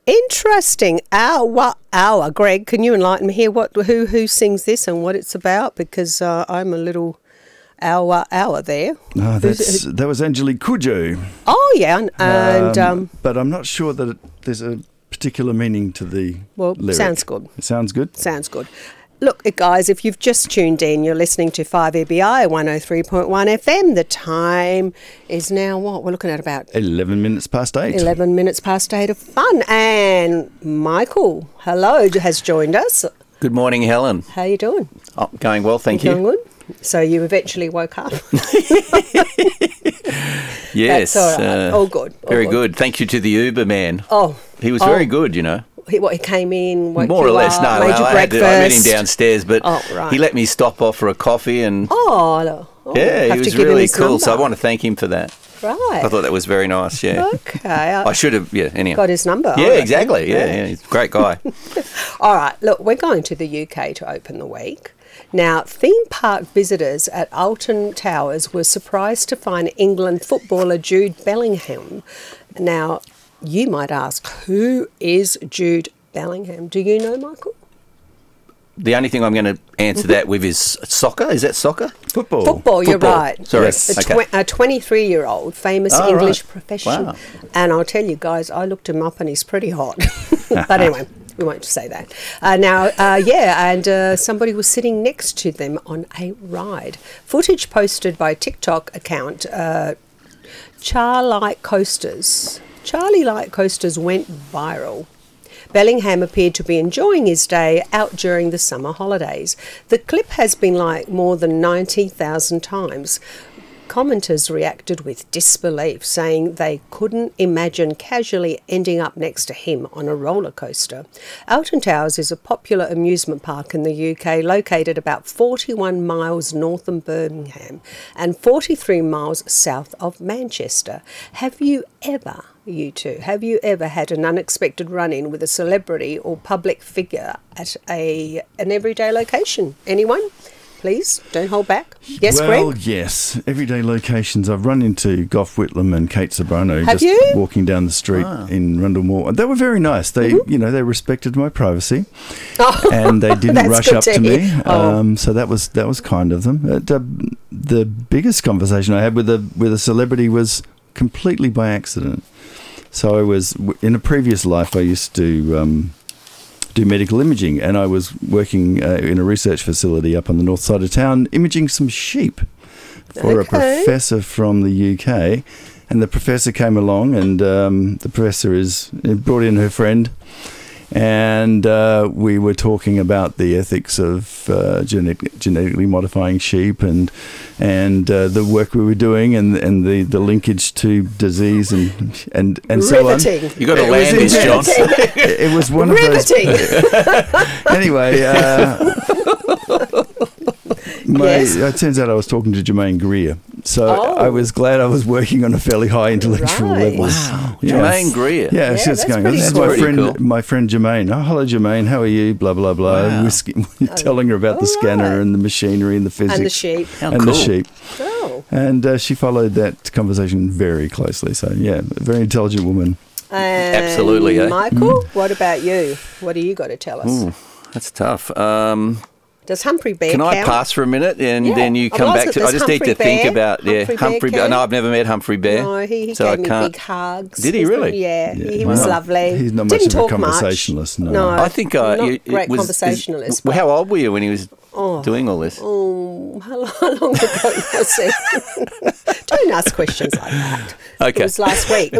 Interesting. Hour. Greg, can you enlighten me here? Who sings this and what it's about? Because I'm a little hour there. No, that was Angelique Kidjo. Oh, yeah. And but I'm not sure that there's a particular meaning to the lyric. Sounds good. It sounds good? Sounds good. Look, guys, if you've just tuned in, you're listening to 5EBI 103.1 FM. The time is now what? We're looking at about 11 minutes past 8. 11 minutes past 8 of fun. And Michael, hello, has joined us. Good morning, Helen. How you doing? Oh, going well, thank you. Going good? So you eventually woke up? Yes. That's all right. All good. Very good. Thank you to the Uber man. Oh. He was very good, you know. He came in, woke more you or less. up, No, made you I breakfast. met him downstairs, but right. he let me stop off for a coffee, and yeah, he was really cool. So I want to thank him for that. Right. I thought that was very nice. Yeah. Okay. I should have. Yeah. Anyhow. Got his number. Yeah. Exactly. Yeah. He's a great guy. All right. Look, we're going to the UK to open the week. Now, theme park visitors at Alton Towers were surprised to find England footballer Jude Bellingham. Now, you might ask, who is Jude Bellingham? Do you know, Michael? The only thing I'm going to answer that with is soccer. Is that soccer? Football, you're right. Sorry. Yes. A 23-year-old famous English professional. Wow. And I'll tell you guys, I looked him up and he's pretty hot. But anyway, we won't say that. Somebody was sitting next to them on a ride. Footage posted by TikTok account Charlie Light Coasters went viral. Bellingham appeared to be enjoying his day out during the summer holidays. The clip has been liked more than 90,000 times. Commenters reacted with disbelief, saying they couldn't imagine casually ending up next to him on a roller coaster. Alton Towers is a popular amusement park in the UK, located about 41 miles north of Birmingham and 43 miles south of Manchester. Have you ever had an unexpected run-in with a celebrity or public figure at an everyday location? Anyone? Please, don't hold back. Yes, Greg? Well, yes. Everyday locations. I've run into Gough Whitlam and Kate Sobrano walking down the street in Rundle Mall. They were very nice. They, they respected my privacy, and they didn't rush up to me. So that was kind of them. The biggest conversation I had with a celebrity was completely by accident. So I was in a previous life. I used to do medical imaging, and I was working in a research facility up on the north side of town, imaging some sheep for a professor from the UK. And the professor came along, and the professor brought in her friend, and we were talking about the ethics of genetically modifying sheep and the work we were doing and the linkage to disease and so on. You got to land this, John. It was one of those. Anyway, it turns out I was talking to Germaine Greer. So I was glad I was working on a fairly high intellectual level. Wow. Yeah. Germaine Greer. Yeah, she was going, this is my friend Germaine. Oh, hello, Germaine. How are you? Blah, blah, blah. Wow. Telling her about the scanner and the machinery and the physics. And the sheep. The sheep. Oh. And she followed that conversation very closely. So, yeah, a very intelligent woman. Absolutely. Michael, what about you? What do you got to tell us? Ooh, that's tough. Does Humphrey Bear count? I pass for a minute and then you come back to... I just need to think about... Humphrey Bear. No, I've never met Humphrey Bear. No, he gave me big hugs. Did he really? He was lovely. He's not much of a conversationalist. No, I think... great conversationalist. How old were you when he was doing all this? Oh, how long ago was it? Don't ask questions like that. Okay. It was last week.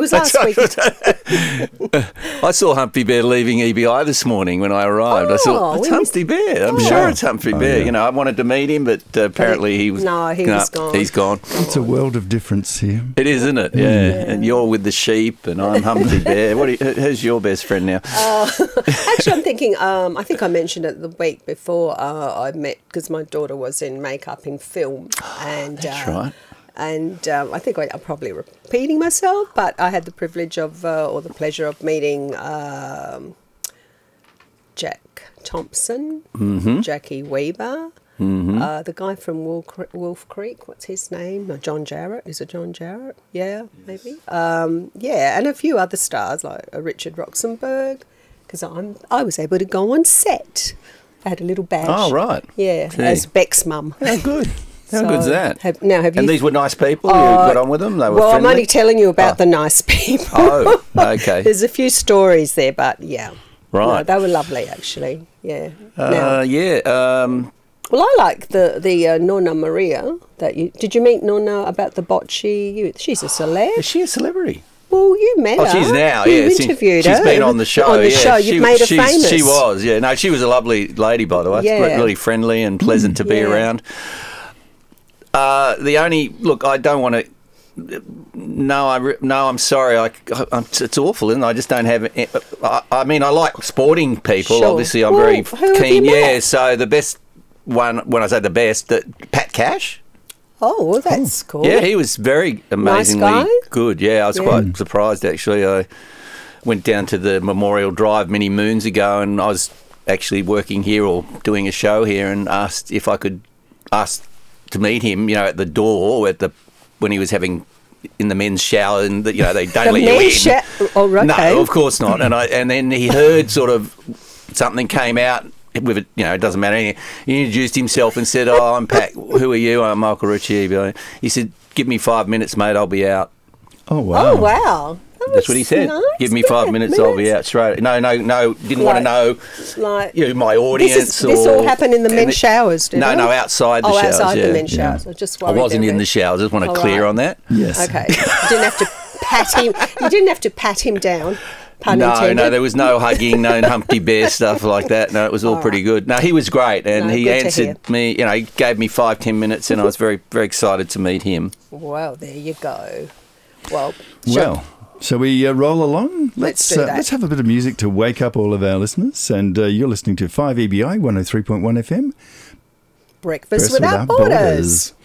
I saw Humphrey Bear leaving EBI this morning when I arrived. I thought, it's Humphrey Bear. I'm sure it's Humphrey Bear. Yeah. You know, I wanted to meet him, but apparently he was... No, he was gone. He's gone. It's a world of difference here. It is, isn't it? Yeah. And you're with the sheep and I'm Humphrey Bear. Who's your best friend now? Actually, I'm thinking, I think I mentioned it the week before I met, because my daughter was in makeup in film. And, that's right. And I think I'm probably repeating myself, but I had the privilege of, or the pleasure of meeting Jack Thompson, Jackie Weaver, The guy from Wolf Creek, what's his name? John Jarrett. Is it John Jarrett? Yeah, maybe. And a few other stars like Richard Roxenberg, because I was able to go on set. I had a little badge. Oh, right. Yeah, as Beck's mum. How good. How good's that? Have you? And these were nice people? You got on with them? They were friendly? I'm only telling you about the nice people. Oh, okay. There's a few stories there, but yeah. Right. No, they were lovely, actually. Yeah. Well, I like the Nonna Maria. Did you meet Nonna about the bocce? She's a celeb. Is she a celebrity? Well, you met her. Oh, she's now, you interviewed her. She's been on the show. On the show, you've made her famous. She was, yeah. No, she was a lovely lady, by the way. Yeah. Really friendly and pleasant to be around. I don't want to. No, I'm sorry. It's awful, isn't it? I just don't have it. I mean, I like sporting people. Sure. Obviously, I'm very keen. Yeah, so the best one, when I say the best, Pat Cash. Oh, well, that's cool. Yeah, he was very amazingly nice guy. good. Yeah, I was quite surprised, actually. I went down to the Memorial Drive many moons ago, and I was actually working here or doing a show here, and asked if I could ask to meet him, at the door when he was having in the men's shower, and they don't let you in. Oh, okay. No, of course not. And then he heard sort of something came out with it. It doesn't matter. He introduced himself and said, "Oh, I'm Pat. Who are you? I'm Michael Ritchie." He said, "Give me 5 minutes, mate. I'll be out." Oh wow! Oh wow! That's what he said. Nice. Give me 5 minutes, I'll be out straight. No. Didn't want to know, my audience. This all happened in the men's showers, didn't it? No, outside the showers. Outside the men's showers. I wasn't in the showers. I just want to clear on that. Yes. Okay. You didn't have to pat him. You didn't have to pat him down. No, there was no hugging, no Humpty Bear stuff like that. No, it was all pretty good. No, he was great, and he answered me. He gave me 5-10 minutes, and I was very, very excited to meet him. Well, there you go. Well, shall we roll along? Let's do that. Let's have a bit of music to wake up all of our listeners. And you're listening to 5EBI 103.1 FM. Breakfast Without Borders.